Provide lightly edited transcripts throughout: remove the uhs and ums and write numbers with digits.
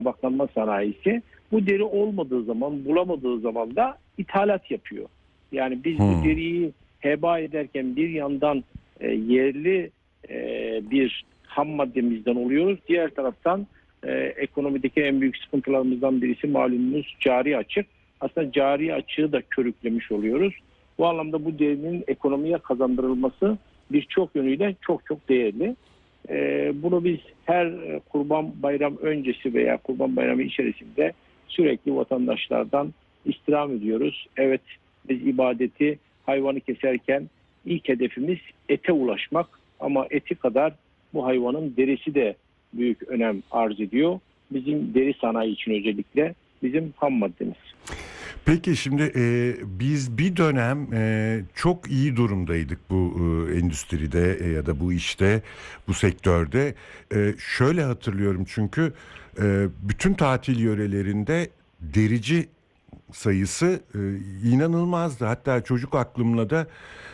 tabaklanma sanayisi bu deri olmadığı zaman, bulamadığı zaman da ithalat yapıyor. Yani biz bu deriyi heba ederken bir yandan yerli bir ham maddemizden oluyoruz. Diğer taraftan ekonomideki en büyük sıkıntılarımızdan birisi malumunuz cari açık. Aslında cari açığı da körüklemiş oluyoruz. Bu anlamda bu derinin ekonomiye kazandırılması birçok yönüyle çok çok değerli. Bunu biz her Kurban Bayramı öncesi veya Kurban Bayramı içerisinde sürekli vatandaşlardan istirham ediyoruz. Evet, biz ibadeti, hayvanı keserken ilk hedefimiz ete ulaşmak ama eti kadar bu hayvanın derisi de büyük önem arz ediyor. Bizim deri sanayi için özellikle bizim ham maddemiz. Peki şimdi biz bir dönem çok iyi durumdaydık bu endüstride ya da bu işte, bu sektörde. Şöyle hatırlıyorum çünkü bütün tatil yörelerinde derici sayısı inanılmazdı. Hatta çocuk aklımla da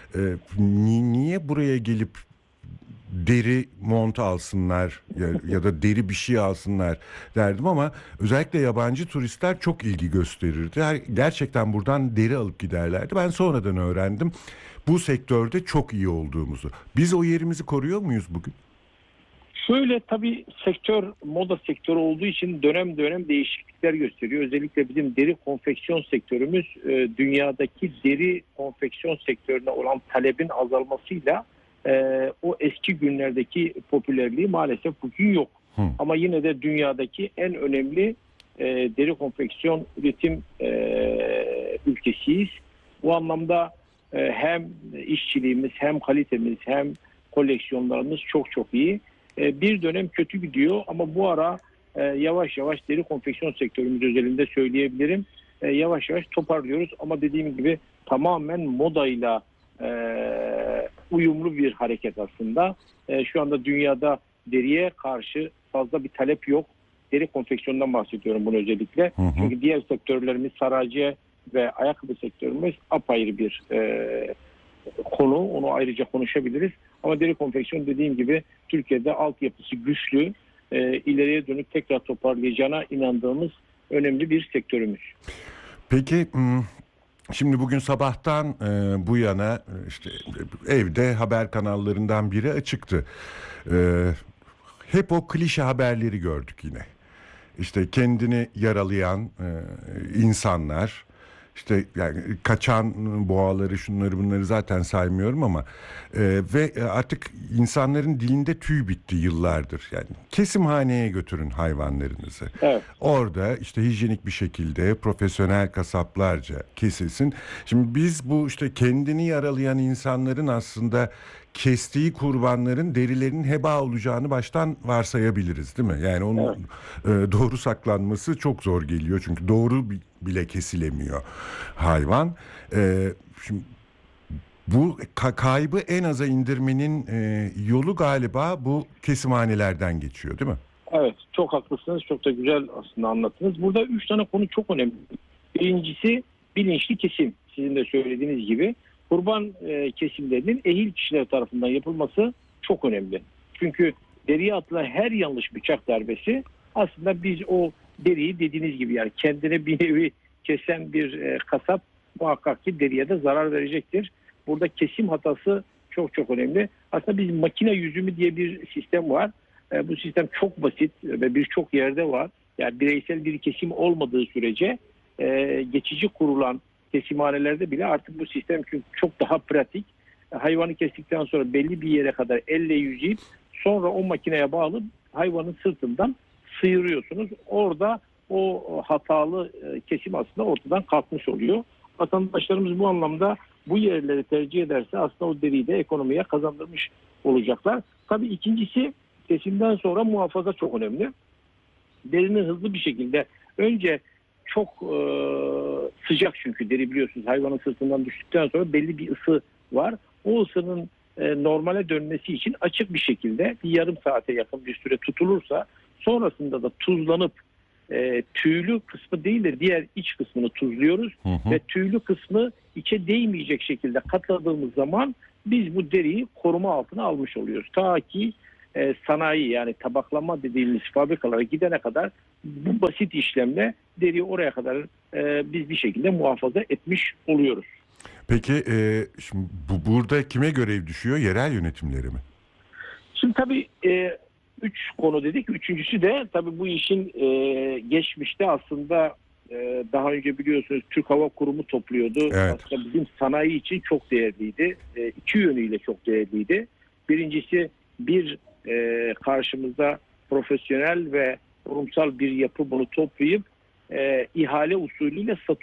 niye buraya gelip deri mont alsınlar ya da deri bir şey alsınlar derdim ama özellikle yabancı turistler çok ilgi gösterirdi. Gerçekten buradan deri alıp giderlerdi. Ben sonradan öğrendim bu sektörde çok iyi olduğumuzu. Biz o yerimizi koruyor muyuz bugün? Şöyle, tabii sektör moda sektörü olduğu için dönem dönem değişiklikler gösteriyor. Özellikle bizim deri konfeksiyon sektörümüz dünyadaki deri konfeksiyon sektörüne olan talebin azalmasıyla o eski günlerdeki popülerliği maalesef bugün yok. Ama yine de dünyadaki en önemli deri konfeksiyon üretim ülkesiyiz. Bu anlamda hem işçiliğimiz hem kalitemiz hem koleksiyonlarımız çok çok iyi. Bir dönem kötü gidiyor ama bu ara yavaş yavaş deri konfeksiyon sektörümüz özelinde söyleyebilirim. Yavaş yavaş toparlıyoruz ama dediğim gibi tamamen modayla uyumlu bir hareket aslında. Şu anda dünyada deriye karşı fazla bir talep yok. Deri konfeksiyondan bahsediyorum bunu özellikle. Çünkü diğer sektörlerimiz saraciye ve ayakkabı sektörümüz apayrı bir konu. Onu ayrıca konuşabiliriz. Ama deri konfeksiyon dediğim gibi Türkiye'de altyapısı güçlü, ileriye dönük tekrar toparlayacağına inandığımız önemli bir sektörümüz. Peki şimdi bugün sabahtan bu yana işte evde haber kanallarından biri açıktı. Hep o klişe haberleri gördük yine. İşte kendini yaralayan insanlar, işte yani kaçan boğaları, şunları bunları zaten saymıyorum ama ve artık insanların dilinde tüy bitti yıllardır. Yani kesimhaneye götürün hayvanlarınızı. Evet. Orada işte hijyenik bir şekilde profesyonel kasaplarca kesilsin. Şimdi biz bu işte kendini yaralayan insanların aslında kestiği kurbanların derilerinin heba olacağını baştan varsayabiliriz, değil mi? Yani onun doğru saklanması çok zor geliyor çünkü doğru bile kesilemiyor hayvan. Şimdi bu kaybı en aza indirmenin yolu galiba bu kesimhanelerden geçiyor, değil mi? Evet, çok haklısınız. Çok da güzel aslında anlattınız. Burada 3 tane konu çok önemli. Birincisi bilinçli kesim. Sizin de söylediğiniz gibi kurban kesimlerinin ehil kişiler tarafından yapılması çok önemli. Çünkü deriye atılan her yanlış bıçak darbesi aslında biz o deriyi dediğiniz gibi yani kendine bir nevi kesen bir kasap muhakkak ki deriye de zarar verecektir. Burada kesim hatası çok çok önemli. Aslında biz makine yüzümü diye bir sistem var. Bu sistem çok basit ve birçok yerde var. Yani bireysel bir kesim olmadığı sürece geçici kurulan kesimhanelerde bile artık bu sistem çok daha pratik. Hayvanı kestikten sonra belli bir yere kadar elle yüzeyip sonra o makineye bağlı hayvanın sırtından sıyırıyorsunuz. Orada o hatalı kesim aslında ortadan kalkmış oluyor. Vatandaşlarımız bu anlamda bu yerleri tercih ederse aslında o deriyi de ekonomiye kazandırmış olacaklar. Tabii ikincisi kesimden sonra muhafaza çok önemli. Derini hızlı bir şekilde önce çok sıcak çünkü deri biliyorsunuz hayvanın sırtından düştükten sonra belli bir ısı var. O ısının normale dönmesi için açık bir şekilde bir yarım saate yakın bir süre tutulursa sonrasında da tuzlanıp tüylü kısmı değil de diğer iç kısmını tuzluyoruz ve tüylü kısmı içe değmeyecek şekilde katladığımız zaman biz bu deriyi koruma altına almış oluyoruz. Ta ki sanayi yani tabaklama dediğimiz fabrikalara gidene kadar bu basit işlemle deriyi oraya kadar biz bir şekilde muhafaza etmiş oluyoruz. Peki şimdi burada kime görev düşüyor? Yerel yönetimleri mi? Şimdi tabii 3 konu dedik. Üçüncüsü de tabii bu işin geçmişte aslında daha önce biliyorsunuz Türk Hava Kurumu topluyordu. Evet. Aslında bizim sanayi için çok değerliydi. İki yönüyle çok değerliydi. Birincisi karşımızda profesyonel ve kurumsal bir yapı bunu toplayıp ihale usulüyle satıyor.